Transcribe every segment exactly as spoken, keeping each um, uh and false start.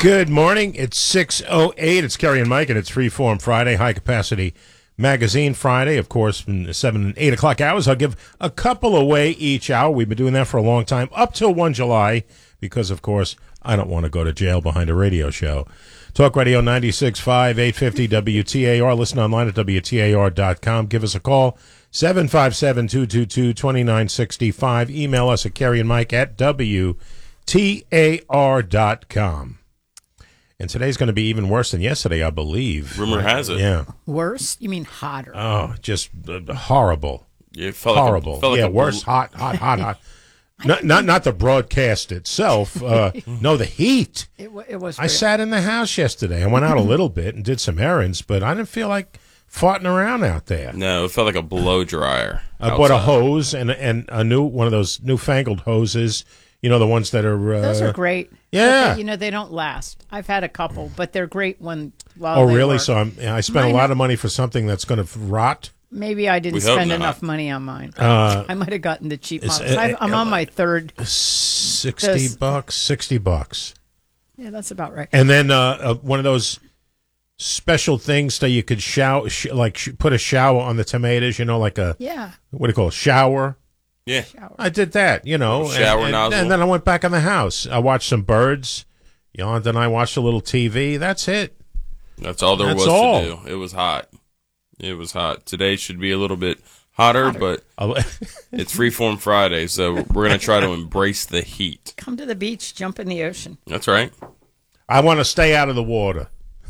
Good morning. It's six oh eight. It's Kerry and Mike, and it's Freeform Friday, High Capacity Magazine Friday. Of course, in the seven and eight o'clock hours, I'll give a couple away each hour. We've been doing that for a long time, up till First of July, because, of course, I don't want to go to jail behind a radio show. Talk Radio ninety-six point five, eight fifty W T A R. Listen online at W T A R dot com. Give us a call, seven five seven, two two two, two nine six five. Email us at Kerry and Mike at W T A R dot com. And today's going to be even worse than yesterday, I believe. Rumor has it. Yeah. Worse? You mean hotter? Oh, just uh, horrible. Yeah, it felt horrible. Like a, felt yeah, like a worse, bl- hot, hot, hot, hot. Not, not, not the broadcast itself. Uh, no, the heat. It, w- it was. I real. sat in the house yesterday. I went out a little bit and did some errands, but I didn't feel like farting around out there. No, it felt like a blow dryer. I bought a hose and and a new one of those newfangled hoses. You know, the ones that are... Uh, Those are great. Yeah. But they, you know, they don't last. I've had a couple, but they're great when while Oh, they really? work. So I'm, I spent Mine- a lot of money for something that's going to rot? Maybe I didn't We hope spend not. enough money on mine. Uh, I might have gotten the cheap it's- models. I've- I'm uh, on my third. sixty This- bucks? sixty bucks. Yeah, that's about right. And then uh, uh, one of those special things that you could shower, sh- like sh- put a shower on the tomatoes, you know, like a, Yeah. what do you call it, shower? Yeah. Shower. I did that, you know. Shower and, and, nozzle. and then I went back in the house. I watched some birds. Yolanda and I watched a little T V. That's it. That's all there That's was all. to do. It was hot. It was hot. Today should be a little bit hotter, Hotter. but I'll- it's Freeform Friday, so we're going to try to embrace the heat. Come to the beach, jump in the ocean. That's right. I want to stay out of the water.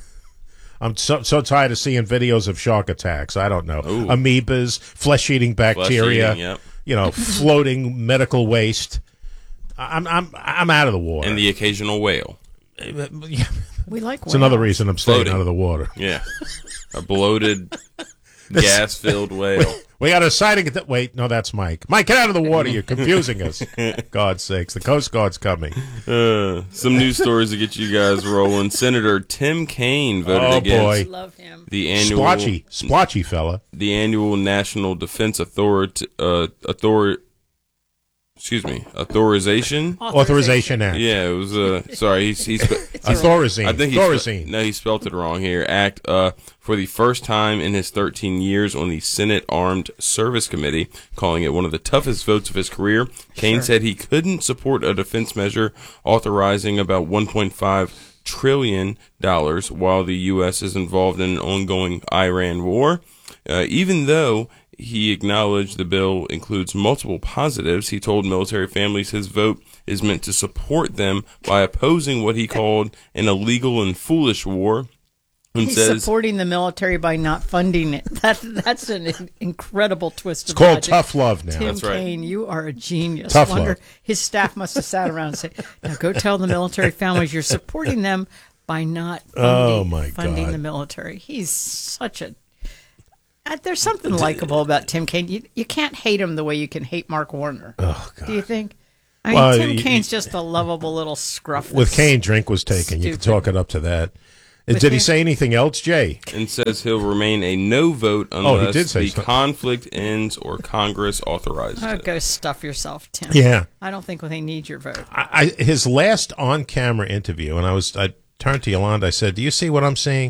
I'm so so tired of seeing videos of shark attacks. I don't know. Ooh. Amoebas, flesh-eating bacteria, Flesh-eating, yep. you know, floating medical waste. I'm I'm I'm out of the water. And the occasional whale. Yeah. We like It's another whales. reason I'm staying Floating. out of the water. Yeah. A bloated, gas-filled whale. We got a sighting. At the, wait, no, that's Mike. Mike, get out of the water. You're confusing us. God's sakes. The Coast Guard's coming. Uh, some news stories to get you guys rolling. Senator Tim Kaine voted Oh, against boy. Love him. the annual Splotchy. Splotchy fella. the annual National Defense Authority uh, author excuse me authorization. Authorization Act. Yeah, it was. Uh, sorry, he's he's. Thorazine. I think he Thorazine. spe- no, he spelled it wrong here. Act uh, for the first time in his thirteen years on the Senate Armed Service Committee, calling it one of the toughest votes of his career. Kaine said he couldn't support a defense measure authorizing about one point five trillion dollars while the U S is involved in an ongoing Iran war. Uh, even though he acknowledged the bill includes multiple positives, he told military families his vote is meant to support them by opposing what he called an illegal and foolish war. And He's says, supporting the military by not funding it. That, that's an in- incredible twist It's of called logic. tough love now. Tim That's right. Kaine, you are a genius. Tough Wonder love. his staff must have sat around and said, "Now go tell the military families you're supporting them by not funding, Oh, my funding God. the military." He's such a. Uh, there's something likable about Tim Kaine. You, you can't hate him the way you can hate Mark Warner. Oh, God. Do you think? I mean, Well, Tim you- Kaine's just a lovable little scruff. With that's- Kane, drink was taken. You can Stupid. talk it up to that. Uh, With Did he him- say anything else, Jay? and says he'll remain a no vote Oh, he unless did say the something. conflict ends or Congress authorizes Oh, it. go stuff yourself, Tim. Yeah. I don't think they need your vote. I, I, his last on-camera interview, and I was I turned to Yolanda. I said, "Do you see what I'm seeing?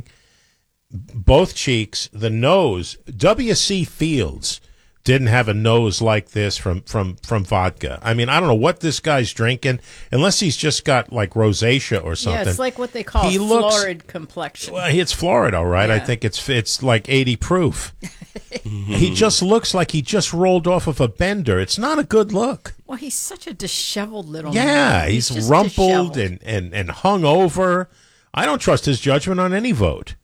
Both cheeks, the nose. W C Fields didn't have a nose like this from from from vodka. I mean, I don't know what this guy's drinking, unless he's just got like rosacea or something. Yeah, it's like what they call He a looks- florid complexion. Well, it's Florida, all right. I Yeah. think it's it's like eighty proof. He just looks like he just rolled off of a bender. It's not a good look. Well, he's such a disheveled little Yeah, man. he's, just rumpled disheveled. and, and, and hung over. I don't trust his judgment on any vote.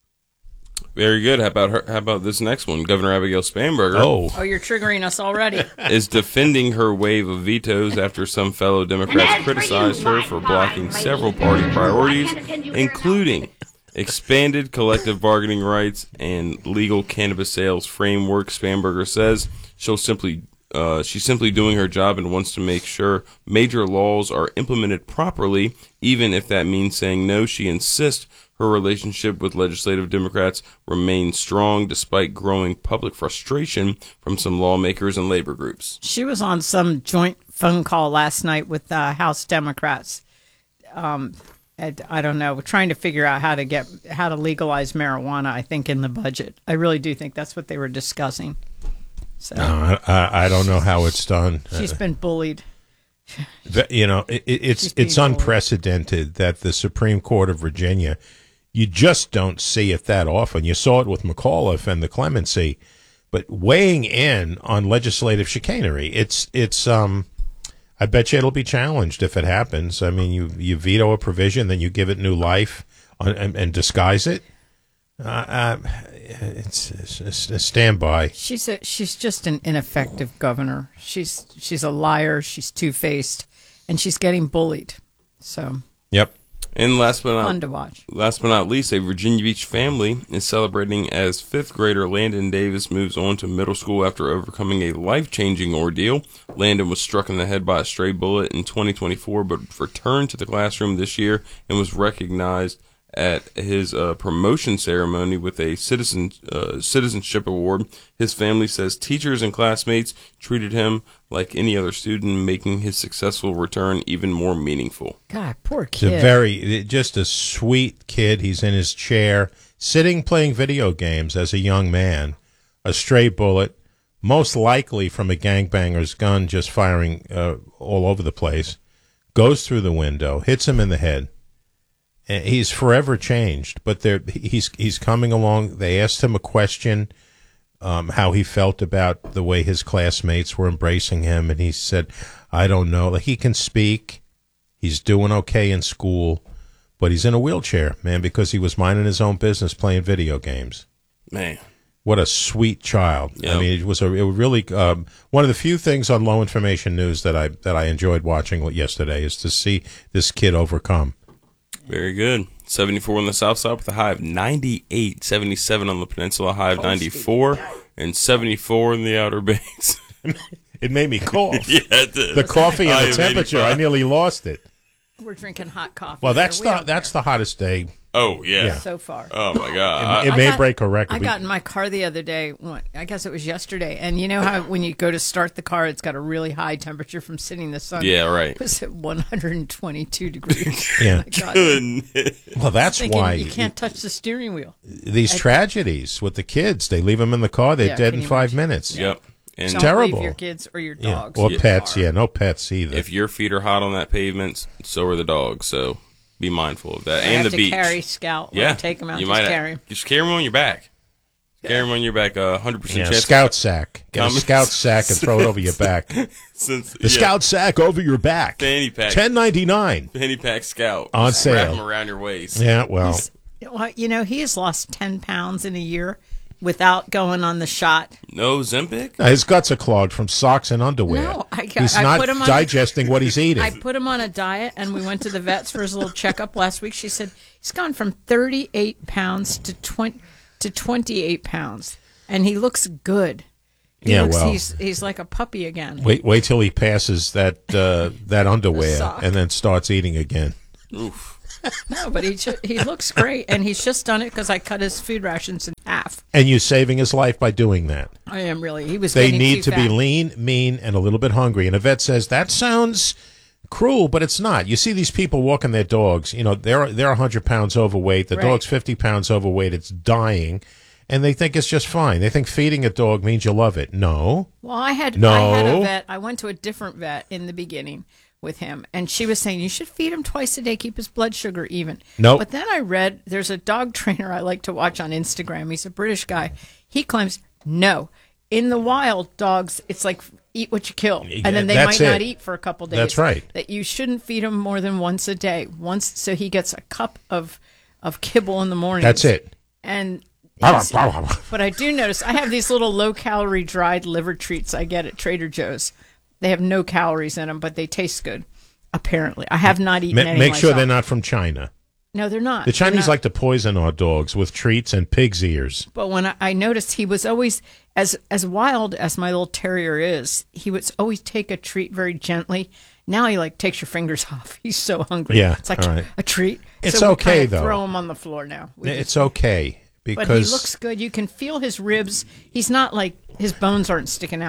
Very good. How about her, how about this next one? Governor Abigail Spanberger Oh, Oh, you're triggering us already. is defending her wave of vetoes after some fellow Democrats criticized her for blocking several party priorities, including expanded collective bargaining rights and legal cannabis sales framework. Spanberger says she'll simply uh, she's simply doing her job and wants to make sure major laws are implemented properly, even if that means saying no. She insists her relationship with legislative Democrats remains strong despite growing public frustration from some lawmakers and labor groups. She was on some joint phone call last night with uh, House Democrats. Um, And I don't know. We're trying to figure out how to get how to legalize marijuana. I think in the budget. I really do think that's what they were discussing. So No, I, I don't know how it's done. she's Uh, been bullied. the- you know, it, it's She's being it's bullied. unprecedented that the Supreme Court of Virginia, you just don't see it that often. You saw it with McAuliffe and the clemency, but weighing in on legislative chicanery, it's it's um. I bet you it'll be challenged if it happens. I mean, you, you veto a provision, then you give it new life on, and, and disguise it. Uh, uh, it's, it's, it's a standby. She's a she's just an ineffective governor. She's she's a liar. She's two faced, and she's getting bullied. So Yep. And last but fun to not watch. last but not least, a Virginia Beach family is celebrating as fifth grader Landon Davis moves on to middle school after overcoming a life-changing ordeal. Landon was struck in the head by a stray bullet in twenty twenty-four, but returned to the classroom this year and was recognized at his uh, promotion ceremony with a citizen uh, citizenship award. His family says teachers and classmates treated him like any other student, making his successful return even more meaningful. God, poor He's a kid. very, just a sweet kid. He's in his chair, sitting playing video games as a young man. A stray bullet, most likely from a gangbanger's gun, just firing uh, all over the place, goes through the window, hits him in the head. And he's forever changed, but they're, he's he's coming along. They asked him a question, um, how he felt about the way his classmates were embracing him, and he said, "I don't know." Like, he can speak. He's doing okay in school, but he's in a wheelchair, man, because he was minding his own business playing video games. Man. What a sweet child! Yep. I mean, it was a it was really um, one of the few things on Low Information News that I that I enjoyed watching yesterday is to see this kid overcome. Very good. seventy-four on the south side with a high of ninety-eight. seventy-seven on the peninsula, high of ninety-four. And seventy-four in the Outer Banks. It made me cough. Yeah, it did. The coffee I and am the temperature, I eighty-five. nearly lost it. We're drinking hot coffee. Well, that's here. We the don't that's care. the hottest day. Oh, yeah. Yeah. so far. Oh, my God. It I may got- break a record. I got in my car the other day. one- I guess it was yesterday. And you know how when you go to start the car, it's got a really high temperature from sitting in the sun? Yeah, right. It was at one hundred twenty-two degrees. Yeah. I got Goodness. Well, that's thinking why you can't touch the steering wheel. these tragedies with the kids, they leave them in the car, they're Yeah, dead can in you five imagine? minutes. Yep. And Don't terrible. leave your kids or your Yeah. dogs. Or in the pets, car. yeah, no pets either. if your feet are hot on that pavement, so are the dogs. So be mindful of that. I and have the to beach. carry Scout. When yeah. I take them out. You just might carry 'em. Just carry them on your back. Carry them on your back. A hundred percent yeah, chance. scout sack. Get a Come- scout sack and throw it over your back. Since, The scout sack over your back. Fanny pack. ten ninety-nine Fanny pack scout. On Just Wrap sale. them around your waist. Yeah, well, Well, you know, he has lost ten pounds in a year without going on the shot. No Zempic? his guts are clogged from socks and underwear. No, I got- he's I not put him on- digesting what he's eating. I put him on a diet, and we went to the vets for his little checkup last week. She said he's gone from thirty-eight pounds to twenty to twenty-eight pounds, and he looks good. He Yeah, looks, well. he's he's like a puppy again. Wait, wait till he passes that uh, that underwear sock. and then starts eating again. Oof. No, but he ju- he looks great, and he's just done it because I cut his food rations in half. And you're saving his life by doing that. I am really. He was. They getting need too to be fat. lean, mean, and a little bit hungry. And a vet says that sounds cruel, but it's not. You see these people walking their dogs. You know, they're they're one hundred pounds overweight. The Right. dog's fifty pounds overweight. It's dying, and they think it's just fine. They think feeding a dog means you love it. No. Well, I had No. I had a vet. I went to a different vet in the beginning with him, and she was saying you should feed him twice a day, keep his blood sugar even. Nope. But then I read there's a dog trainer I like to watch on Instagram. He's a British guy. He claims no, in the wild, dogs it's like eat what you kill, and then they That's might not it. eat for a couple days. That's right. That you shouldn't feed him more than once a day. Once, so he gets a cup of of kibble in the morning. That's it. And but I do notice I have these little low calorie dried liver treats I get at Trader Joe's. They have no calories in them, but they taste good. Apparently, I have not eaten Ma- any. make sure myself. they're not from China. No, they're not. The They're Chinese not. like to poison our dogs with treats and pig's ears. But when I, I noticed he was always as as wild as my little terrier is, he would always take a treat very gently. Now he like takes your fingers off. He's so hungry. Yeah, it's like all right. a treat. It's so we okay, kinda though. Throw him on the floor now. We just- It's okay but because he looks good. You can feel his ribs. He's not like his bones aren't sticking out,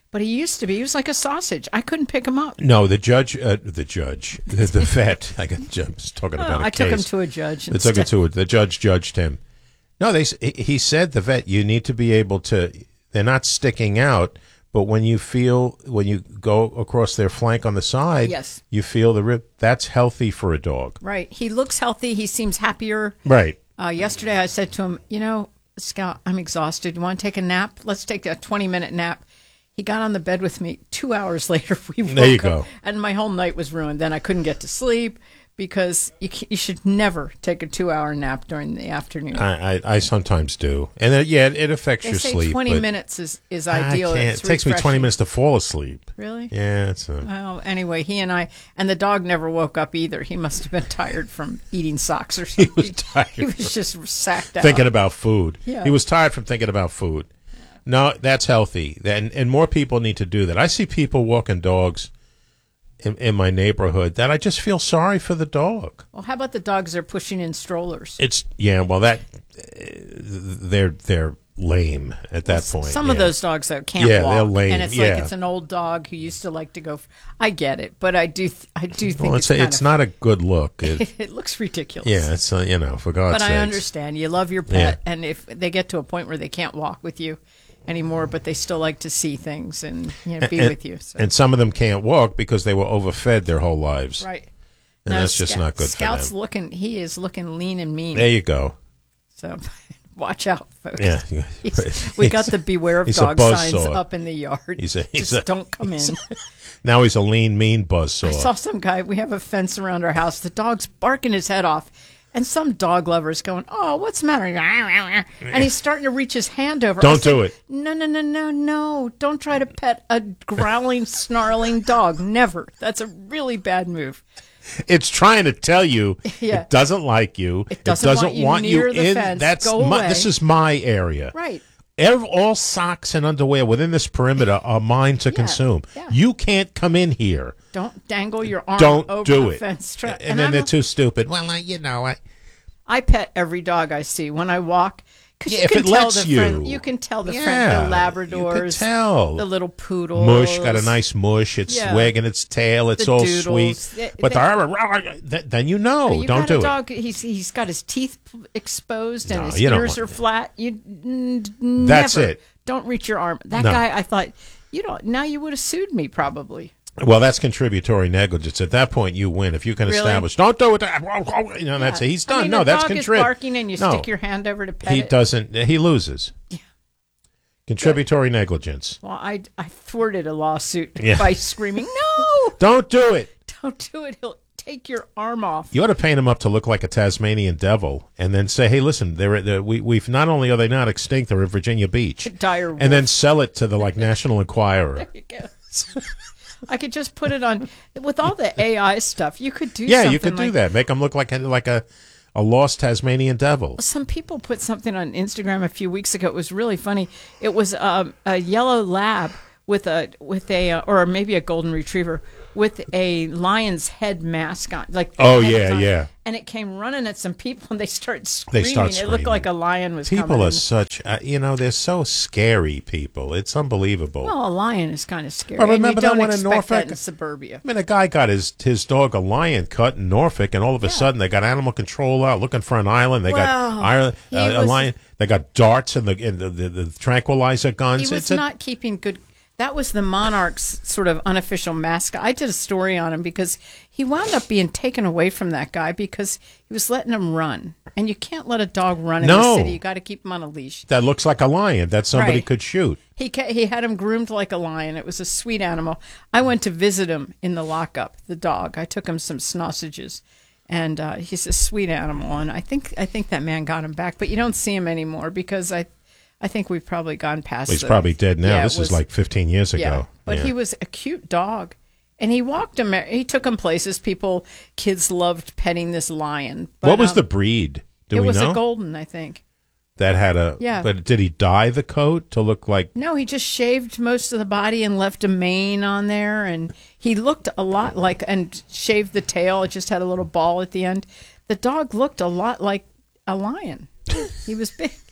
But he used to be. He was like a sausage. I couldn't pick him up. No, the judge, uh, the judge, the, the vet. I got I was talking about. Oh, a I took case. him to a judge. They took him to a, the judge judged him. No, they. He said the vet. You need to be able to. They're not sticking out, but when you feel when you go across their flank on the side, yes, you feel the rib. That's healthy for a dog. Right. He looks healthy. He seems happier. Right. Uh, yesterday, I said to him, you know, Scout, I'm exhausted. You want to take a nap? Let's take a twenty minute nap. He got on the bed with me. Two hours later, we woke there you up, go. And my whole night was ruined. Then I couldn't get to sleep because you, you should never take a two hour nap during the afternoon. I, I, I sometimes do, and it, yeah, it affects they your say sleep. twenty but minutes is, is I ideal. can't. It's It takes me twenty refreshing. minutes to fall asleep. Really? Yeah, it's a, Well, anyway, he and I, and the dog never woke up either. He must have been tired from eating socks or something. He was tired. He was just sacked out. thinking about food. Yeah. He was tired from thinking about food. No, that's healthy. And, and more people need to do that. I see people walking dogs in, in my neighborhood that I just feel sorry for the dog. Well, how about the dogs they're pushing in strollers? It's yeah, well that uh, they're they're lame at that point. Some yeah. of those dogs though can't Yeah, walk, they're lame, and it's yeah. like it's an old dog who used to like to go. F- I get it, but I do, th- I do think Well, it's, it's kind it's of, not a good look. It, it looks ridiculous. yeah, it's uh, you know for God's but sake. I understand. You love your pet, and if they get to a point where they can't walk with you anymore, but they still like to see things and you know, be and, with you. So. And some of them can't walk because they were overfed their whole lives. Right. And No, that's just Scout- not good Scout's for them. looking. He is looking lean and mean. There you go. So watch out, folks. Yeah. He's- we got the beware of He's a dog signs buzzsaw. up in the yard. He's a- he's Just a- don't come in. Now he's a lean, mean I buzzsaw. saw some guy. We have a fence around our house. The dog's barking his head off, and some dog lover is going, "Oh, what's the matter?" And he's starting to reach his hand over. Don't I said, do it. No, no, no, no, no! Don't try to pet a growling, snarling dog. Never. That's a really bad move. It's trying to tell you Yeah. it doesn't like you. It doesn't want you near the in. fence. That's Go my, away. this is my area. Right. Ev- all socks and underwear within this perimeter are mine to consume. yeah. You can't come in here. Don't dangle your arm Don't over do the it. fence. Try- and, and then I'm they're a- too stupid. Well, I, you know, I. I pet every dog I see when I walk. Cause Yeah, you if can it tell lets the friend, you. you can tell the Yeah, friend, the you Labradors, can tell. the little poodles, Mush got a nice mush. It's Yeah. wagging its tail. It's The all doodles. sweet. They- but they- the, th- then you know. You Don't got do a it. dog. He's he's got his teeth p- exposed and No, his you don't ears want are that. flat. You n- never, That's it. Don't reach your arm. That No. guy, I thought, you don't. Now you would have sued me probably. Well, that's contributory negligence. At that point, you win if you can Really? establish. Don't do it. You know, that's Yeah. it. He's done. I mean, no, the that's dog is contrib. barking and you no, stick your hand over to pet he it. doesn't. He loses. Yeah. Contributory negligence. Well, I I thwarted a lawsuit Yeah. by screaming, "No! Don't do it. Don't do it! He'll take your arm off." You ought to paint him up to look like a Tasmanian devil, and then say, "Hey, listen, they're, they're, we, we've not only are they not extinct, they're in Virginia Beach," Dire wolf. and then sell it to the like National Enquirer. There you go. I could just put it on with all the A I stuff. You could do Yeah, something you could do like, that. Make them look like a, like a a lost Tasmanian devil. Some people put something on Instagram a few weeks ago. It was really funny. It was um, a yellow lab with a with a uh, or maybe a golden retriever with a lion's head mask on. Like the Oh, head yeah, on. yeah. And it came running at some people, and they started They screaming. start It screaming. looked like a lion was People coming. are in. such, uh, you know, they're so scary. People, it's unbelievable. Well, a lion is kind of scary. Well, and remember you that don't one in expect that Norfolk? in suburbia. I mean, a guy got his his dog a lion cut in Norfolk, and all of a sudden they got animal control out looking for an island. They Well, got Ireland, he uh, a was- lion. They got darts and the and the, the, the tranquilizer guns. He was it's a, not keeping good. That was the monarch's sort of unofficial mascot. I did a story on him because he wound up being taken away from that guy because he was letting him run. And you can't let a dog run in No. the city. You got to keep him on a leash. that looks like a lion that somebody Right. could shoot. He ca- he had him groomed like a lion. It was a sweet animal. I went to visit him in the lockup. The dog. I took him some sausages, and uh, he's a sweet animal. And I think I think that man got him back, but you don't see him anymore because I. I think we've probably gone past. He's the- probably dead now. Yeah, it this was- is like fifteen years ago. Yeah, but Yeah. he was a cute dog, and he walked him. He took him places. People, kids loved petting this lion. But, what was um, the breed? Do it we was know? a golden, I think. that had a. Yeah. But did he dye the coat to look like? No, he just shaved most of the body and left a mane on there, and he looked a lot like and shaved the tail. It just had a little ball at the end. The dog looked a lot like a lion. He was big.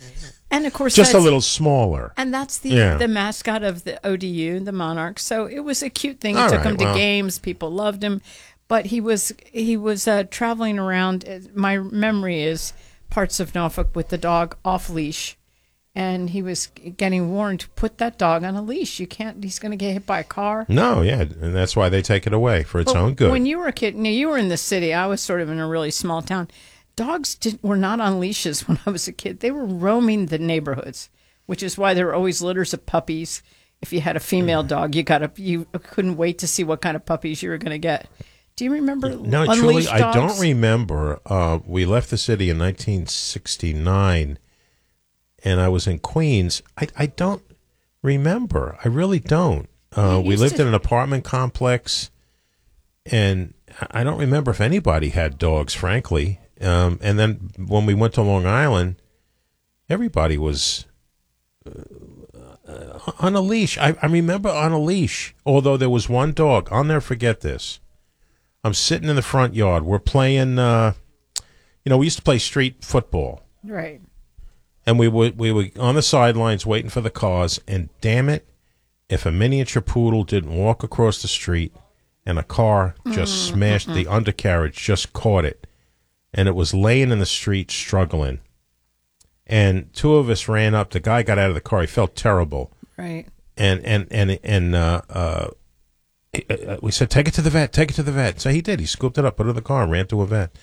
And of course, just a that's- little smaller. And that's the Yeah. the mascot of the O D U, the Monarchs. So it was a cute thing. He All took right, him to well. games. People loved him, but he was he was uh, traveling around. My memory is parts of Norfolk with the dog off leash, and he was getting warned to put that dog on a leash. You can't. He's going to get hit by a car. No, yeah, and that's why they take it away for its But own good. When you were a kid, now you were in the city. I was sort of in a really small town. Dogs did, were not on leashes when I was a kid. They were roaming the neighborhoods, which is why there were always litters of puppies. If you had a female dog, you got a, you couldn't wait to see what kind of puppies you were going to get. Do you remember No, unleashed truly, dogs? I don't remember. Uh, we left the city in nineteen sixty-nine, and I was in Queens. I, I don't remember. I really don't. Uh, You we used lived to- in an apartment complex, and I don't remember if anybody had dogs, frankly. Um, and then when we went to Long Island, everybody was uh, on a leash. I, I remember on a leash, although there was one dog. I'll never forget this. I'm sitting in the front yard. We're playing, uh, you know, we used to play street football. Right. And we were, we were on the sidelines waiting for the cars. And damn it, if a miniature poodle didn't walk across the street and a car just smashed, the undercarriage just caught it. And it was laying in the street struggling. And two of us ran up. The guy got out of the car. He felt terrible. Right. And, and, and, and, uh, uh, we said, take it to the vet, take it to the vet. So he did. He scooped it up, put it in the car, and ran to a vet.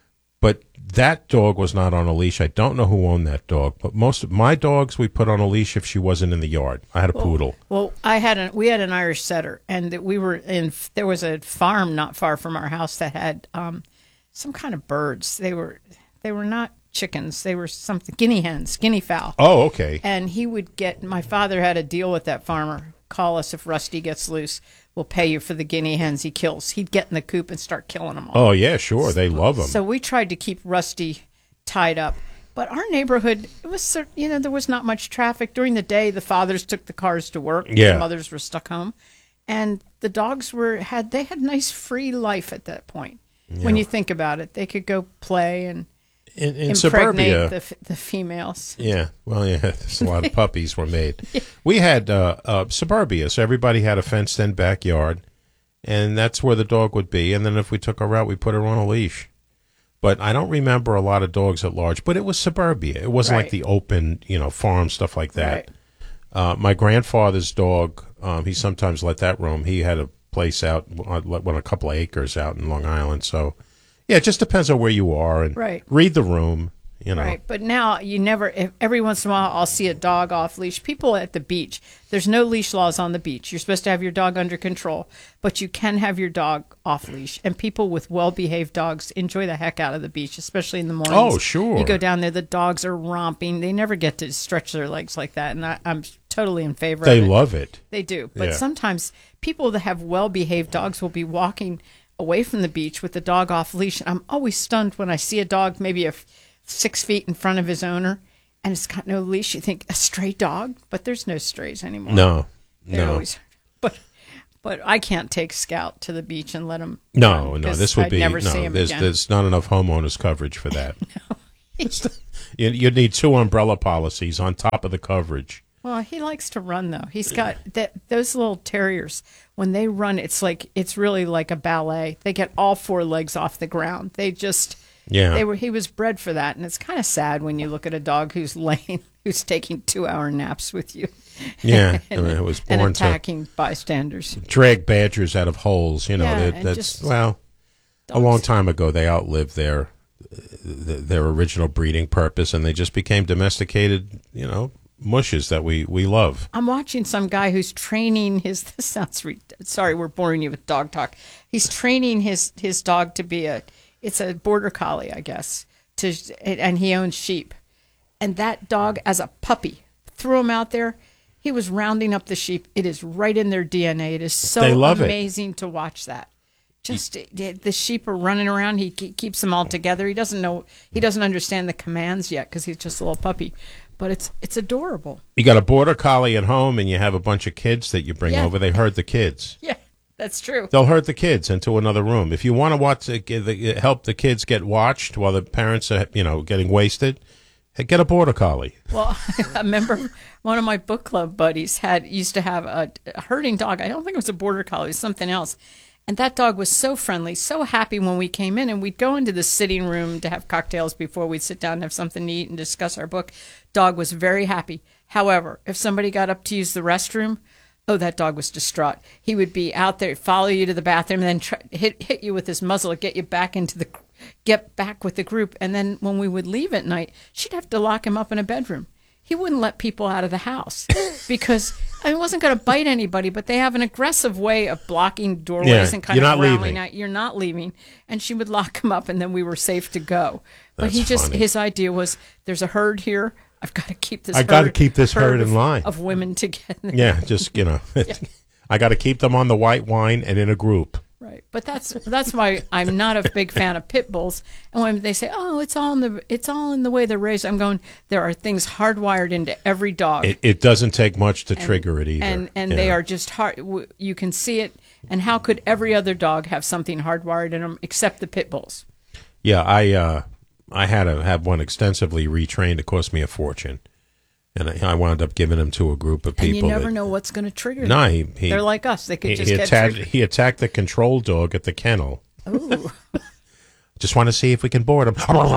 But that dog was not on a leash. I don't know who owned that dog. But most of my dogs we put on a leash if she wasn't in the yard. I had a poodle. Well, I had a we had an Irish setter, and that we were in. There was a farm not far from our house that had um, some kind of birds. They were they were not chickens. They were something guinea hens, guinea fowl. Oh, okay. And he would get. My father had a deal with that farmer. Call us if Rusty gets loose. We'll pay you for the guinea hens he kills. He'd get in the coop and start killing them all. Oh, yeah, sure. They love them. So we tried to keep Rusty tied up. But our neighborhood, it was, cer- you know, there was not much traffic. During the day, the fathers took the cars to work. Yeah. The mothers were stuck home. And the dogs were, had, they had nice free life at that point. When you think about it, they could go play and in, in impregnate suburbia. the, f- the females. Yeah, well, yeah, there's a lot of puppies were made. We had uh, uh, suburbia, so everybody had a fenced-in backyard, and that's where the dog would be. And then if we took her out, we put her on a leash. But I don't remember a lot of dogs at large. But it was suburbia. It wasn't like Right. the open, you know, farm stuff like that. Right. Uh, my grandfather's dog, um, he sometimes let that roam. He had a place out, on, on a couple of acres out in Long Island. So, yeah, it just depends on where you are and Right. read the room. You know. Right, but now you never. If, every once in a while, I'll see a dog off leash. People at the beach. There's no leash laws on the beach. You're supposed to have your dog under control, but you can have your dog off leash. And people with well-behaved dogs enjoy the heck out of the beach, especially in the mornings. Oh, sure. You go down there, the dogs are romping. They never get to stretch their legs like that, and I, I'm totally in favor They of it. love it. They do. But Yeah. sometimes people that have well-behaved dogs will be walking away from the beach with the dog off leash. And I'm always stunned when I see a dog maybe a f- six feet in front of his owner and it's got no leash. You think a stray dog, but there's no strays anymore. No, They're no. always, but but I can't take Scout to the beach and let him. No, run, no, 'cause this would I'd be never see no. him There's again. there's not enough homeowners coverage for that. you you need two umbrella policies on top of the coverage. Well, he likes to run though. He's got that those little terriers. When they run, it's like it's really like a ballet. They get all four legs off the ground. They just Yeah. They were. He was bred for that, and it's kind of sad when you look at a dog who's laying, who's taking two-hour naps with you. Yeah, and, I mean, it was and born to attacking bystanders. drag badgers out of holes. You know, Yeah, that, and that's just well, a dogs. long time ago they outlived their their original breeding purpose, and they just became domesticated. You know, mushes that we we love. I'm watching some guy who's training his. This sounds re, sorry, we're boring you with dog talk. He's training his his dog to be a. It's a border collie, I guess. To and he owns sheep, and that dog as a puppy threw him out there. He was rounding up the sheep. It is right in their D N A. It is so They love it. amazing to watch that. Just the sheep are running around. He ke- keeps them all together. He doesn't know. He doesn't understand the commands yet because he's just a little puppy. But it's it's adorable. You got a border collie at home, and you have a bunch of kids that you bring Yeah. over. They herd the kids. Yeah, that's true. They'll herd the kids into another room. If you want to watch, the, the, help the kids get watched while the parents are, you know, getting wasted, Hey, get a border collie. Well, I remember one of my book club buddies had used to have a, a herding dog. I don't think it was a border collie, it was something else. And that dog was so friendly, so happy when we came in. And we'd go into the sitting room to have cocktails before we'd sit down and have something to eat and discuss our book. Dog was very happy. However, if somebody got up to use the restroom, oh, that dog was distraught. He would be out there, follow you to the bathroom, and then try, hit hit you with his muzzle, get you back into the, get back with the group. And then when we would leave at night, she'd have to lock him up in a bedroom. He wouldn't let people out of the house because I wasn't going to bite anybody, but they have an aggressive way of blocking doorways Yeah, and kind you're of not rallying leaving. out. You're not leaving. And she would lock him up, and then we were safe to go. But That's he just, funny. his idea was, there's a herd here. I've got to keep this I gotta herd- keep this herd in of, line. of women together. Yeah, just, you know, I got to keep them on the white wine and in a group. Right, but that's that's why I'm not a big fan of pit bulls. And when they say, "Oh, it's all in the it's all in the way they're raised," I'm going, there are things hardwired into every dog. It, it doesn't take much to And- trigger it either. And and Yeah. they are just hard. w- You can see it. And how could every other dog have something hardwired in them except the pit bulls? Yeah, I uh, I had to have one extensively retrained. It cost me a fortune, and I, I wound up giving him to a group of And people. you never that, know what's going to trigger No, them. he, he They're like us. They could he, just he get attacked. triggered. He attacked the control dog at the kennel. Ooh. Just want to see if we can board him.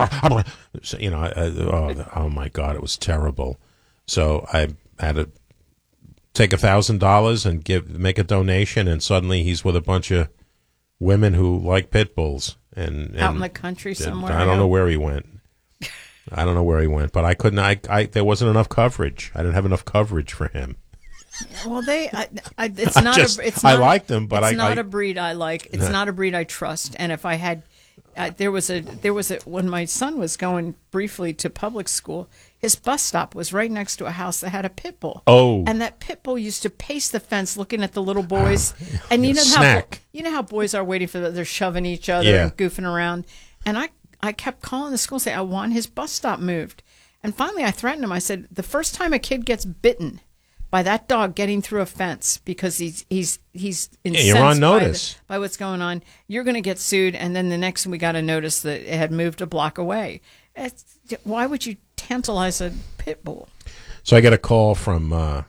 So, you know, I, I, oh, oh my God, it was terrible. So I had to take a thousand dollars and give make a donation, and suddenly he's with a bunch of women who like pit bulls. And, and Out in the country somewhere. I don't know hope. where he went. I don't know where he went, but I couldn't. I, I there wasn't enough coverage. I didn't have enough coverage for him. Well, they. I, I, it's I not. just- a, it's I not, like them, but it's I- not I- a breed I like. It's not a breed I trust. And if I had, uh, there was a there was a when my son was going briefly to public school, his bus stop was right next to a house that had a pit bull. Oh. and that pit bull used to pace the fence, looking at the little boys. And you know how Snack. you know how boys are waiting for the, they're shoving each other Yeah. and goofing around. And I I kept calling the school and say I want his bus stop moved. And finally, I threatened him. I said, the first time a kid gets bitten by that dog getting through a fence because he's he's he's incensed you're on by, notice. the, by what's going on, you're going to get sued. And then the next we got to notice that it had moved a block away. It's, why would you tantalize a pit bull? So I get a call from uh,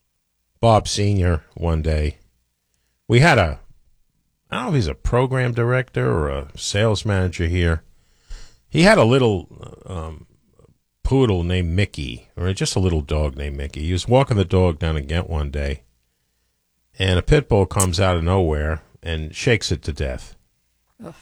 Bob Senior one day. We had a, I don't know if he's a program director or a sales manager here. He had a little um, poodle named Mickey, or just a little dog named Mickey. He was walking the dog down in Ghent one day, and a pit bull comes out of nowhere and shakes it to death. Ugh.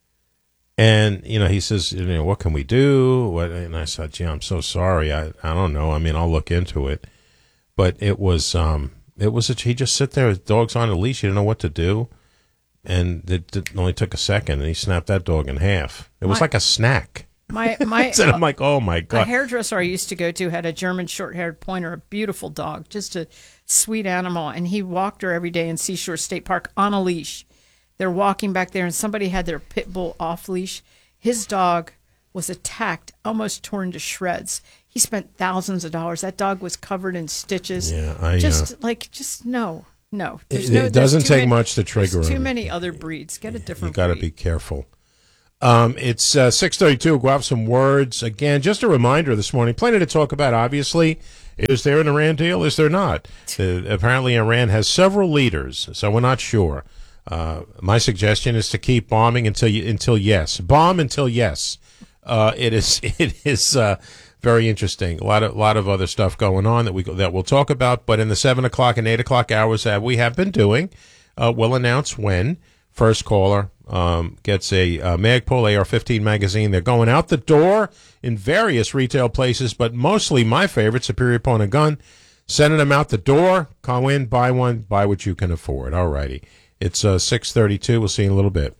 And, you know, he says, you know, what can we do? What? And I said, gee, I'm so sorry. I, I don't know. I mean, I'll look into it. But it was, um, it was, a, he just sit there, his dog's on a leash. He didn't know what to do. And it, it only took a second, and he snapped that dog in half. It was My- like a snack. My my And I'm like, oh, my a God. hairdresser I used to go to had a German short-haired pointer, a beautiful dog, just a sweet animal, and he walked her every day in Seashore State Park on a leash. They're walking back there, and somebody had their pit bull off leash. His dog was attacked, almost torn to shreds. He spent thousands of dollars. That dog was covered in stitches. Yeah, I, just uh, like just no, no. It- There's it no there's doesn't too take many- much to trigger there's Too him. many other breeds. Get a You different. got to breed. be careful. Um, it's uh, six thirty-two. Go out some words. Again, just a reminder this morning, plenty to talk about, obviously. Is there an Iran deal? Is there not? Uh, apparently, Iran has several leaders, so we're not sure. Uh, my suggestion is to keep bombing until you, until yes. Bomb until yes. Uh, it is it is uh, very interesting. A lot of lot of other stuff going on that we that we'll talk about. But in the seven o'clock and eight o'clock hours that we have been doing, uh, we'll announce when first caller um, gets a uh, Magpul A R fifteen magazine. They're going out the door in various retail places, but mostly my favorite, Superior Pawn and Gun. Sending them out the door. Go in, buy one, buy what you can afford. All righty. It's uh, six thirty-two. We'll see you in a little bit.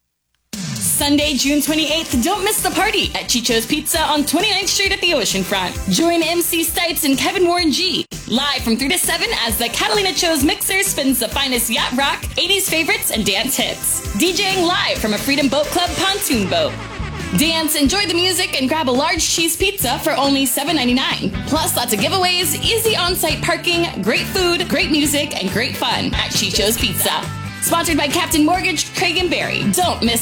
Sunday, June twenty-eighth, don't miss the party at Chicho's Pizza on twenty-ninth Street at the Oceanfront. Join M C Stipes and Kevin Warren G live from three to seven as the Catalina Cho's mixer spins the finest yacht rock, eighties favorites, and dance hits. DJing live from a Freedom Boat Club pontoon boat. Dance, enjoy the music, and grab a large cheese pizza for only seven ninety-nine. Plus, lots of giveaways, easy on-site parking, great food, great music, and great fun at Chicho's Pizza. Sponsored by Captain Mortgage, Craig and Barry. Don't miss it.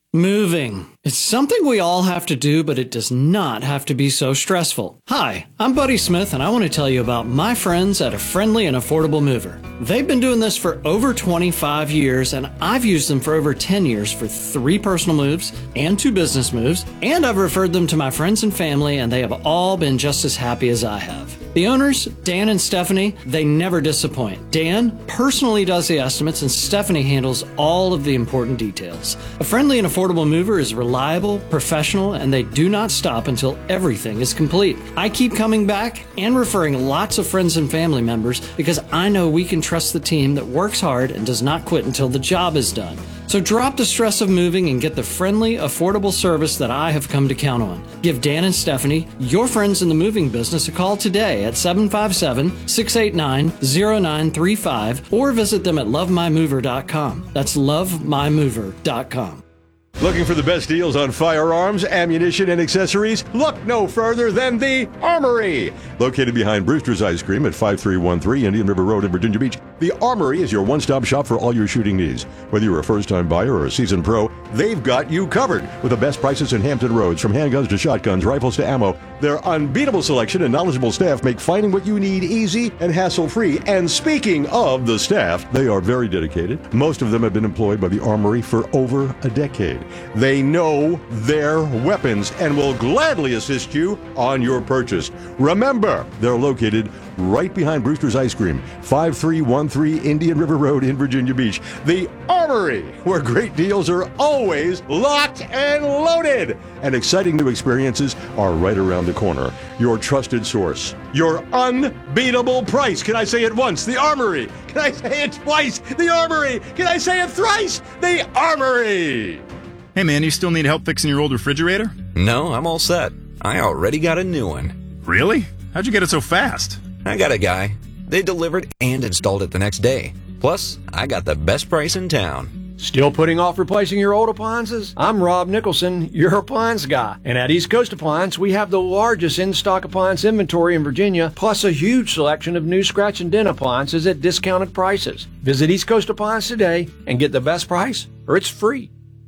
Moving. It's something we all have to do, but it does not have to be so stressful. Hi, I'm Buddy Smith, and I want to tell you about my friends at A Friendly and Affordable Mover. They've been doing this for over twenty-five years, and I've used them for over ten years for three personal moves and two business moves, and I've referred them to my friends and family, and they have all been just as happy as I have. The owners, Dan and Stephanie, they never disappoint. Dan personally does the estimates, and Stephanie handles all of the important details. A Friendly and Affordable Mover is reliable, professional, and they do not stop until everything is complete. I keep coming back and referring lots of friends and family members because I know we can trust the team that works hard and does not quit until the job is done. So drop the stress of moving and get the friendly, affordable service that I have come to count on. Give Dan and Stephanie, your friends in the moving business, a call today at seven five seven, six eight nine, zero nine three five or visit them at love my mover dot com. That's love my mover dot com. Looking for the best deals on firearms, ammunition, and accessories? Look no further than the Armory. Located behind Brewster's Ice Cream at five three one three Indian River Road in Virginia Beach, the Armory is your one-stop shop for all your shooting needs. Whether you're a first-time buyer or a seasoned pro, they've got you covered with the best prices in Hampton Roads. From handguns to shotguns, rifles to ammo, their unbeatable selection and knowledgeable staff make finding what you need easy and hassle-free. And speaking of the staff, they are very dedicated. Most of them have been employed by the Armory for over a decade. They know their weapons and will gladly assist you on your purchase. Remember, they're located right behind Brewster's Ice Cream, five three one three Indian River Road in Virginia Beach. The Armory, where great deals are always locked and loaded. And exciting new experiences are right around the corner. Your trusted source, your unbeatable price. Can I say it once? The Armory. Can I say it twice? The Armory. Can I say it thrice? The Armory. Hey man, you still need help fixing your old refrigerator? No, I'm all set. I already got a new one. Really? How'd you get it so fast? I got a guy. They delivered and installed it the next day. Plus, I got the best price in town. Still putting off replacing your old appliances? I'm Rob Nicholson, your appliance guy. And at East Coast Appliance, we have the largest in-stock appliance inventory in Virginia, plus a huge selection of new scratch and dent appliances at discounted prices. Visit East Coast Appliance today and get the best price, or it's free.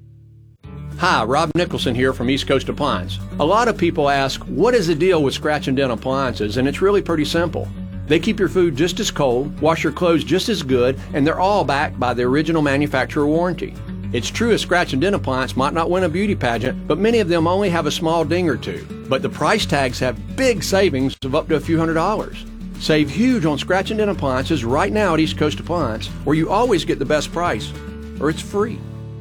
Hi, Rob Nicholson here from East Coast Appliance. A lot of people ask, what is the deal with scratch and dent appliances? And it's really pretty simple. They keep your food just as cold, wash your clothes just as good, and they're all backed by the original manufacturer warranty. It's true a scratch and dent appliance might not win a beauty pageant, but many of them only have a small ding or two. But the price tags have big savings of up to a few hundred dollars. Save huge on scratch and dent appliances right now at East Coast Appliance, where you always get the best price, or it's free.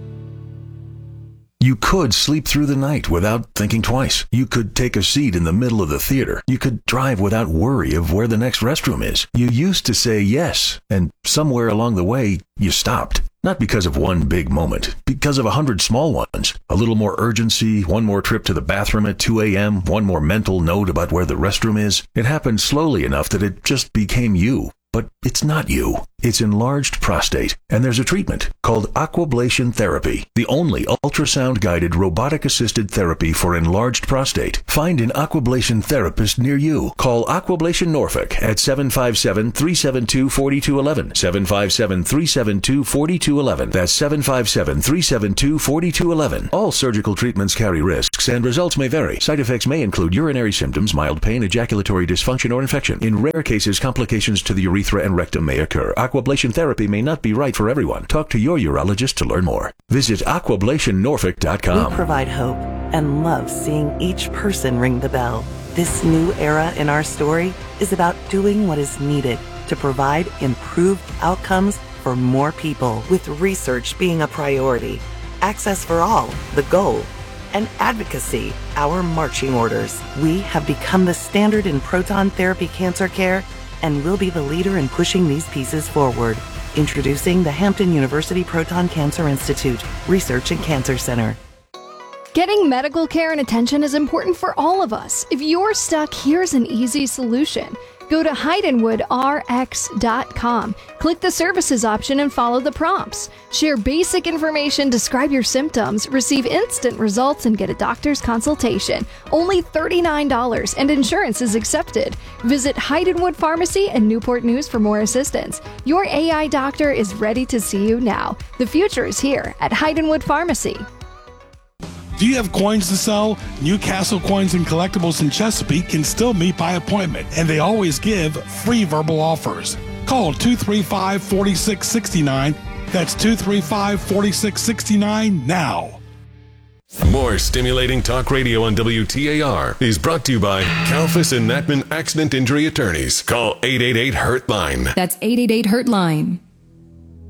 You could sleep through the night without thinking twice. You could take a seat in the middle of the theater. You could drive without worry of where the next restroom is. You used to say yes, and somewhere along the way, you stopped. Not because of one big moment, because of a hundred small ones. A little more urgency, one more trip to the bathroom at two a.m., one more mental note about where the restroom is. It happened slowly enough that it just became you. But it's not you. It's enlarged prostate, and there's a treatment called aquablation therapy, the only ultrasound-guided robotic-assisted therapy for enlarged prostate. Find an aquablation therapist near you. Call Aquablation Norfolk at seven five seven, three seven two, four two one one, seven five seven, three seven two, four two one one. That's seven five seven, three seven two, four two one one. All surgical treatments carry risks, and results may vary. Side effects may include urinary symptoms, mild pain, ejaculatory dysfunction, or infection. In rare cases, complications to the urethra and rectum may occur. Aquablation therapy may not be right for everyone. Talk to your urologist to learn more. Visit aquablation norfolk dot com. We provide hope and love seeing each person ring the bell. This new era in our story is about doing what is needed to provide improved outcomes for more people, with research being a priority, access for all, the goal, and advocacy, our marching orders. We have become the standard in proton therapy cancer care and will be the leader in pushing these pieces forward. Introducing the Hampton University Proton Cancer Institute Research and Cancer Center. Getting medical care and attention is important for all of us. If you're stuck, here's an easy solution. Go to heidenwood r x dot com. Click the services option and follow the prompts. Share basic information, describe your symptoms, receive instant results, and get a doctor's consultation. Only thirty-nine dollars, and insurance is accepted. Visit Heidenwood Pharmacy and Newport News for more assistance. Your A I doctor is ready to see you now. The future is here at Heidenwood Pharmacy. Do you have coins to sell? Newcastle Coins and Collectibles in Chesapeake can still meet by appointment, and they always give free verbal offers. Call two three five, four six six nine. That's two three five, four six six nine now. More stimulating talk radio on W T A R is brought to you by Kalfas and Natman Accident Injury Attorneys. Call eight eight eight, hurt line. That's eight eight eight, hurt line.